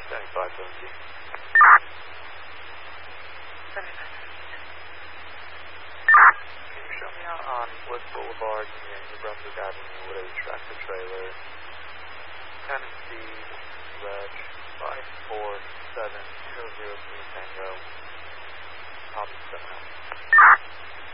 7570. Can you show me out on Bliss Boulevard near New Brunswick Avenue with a tractor trailer, Tennessee, Reg 547 003 Tango, I'll be 7 out.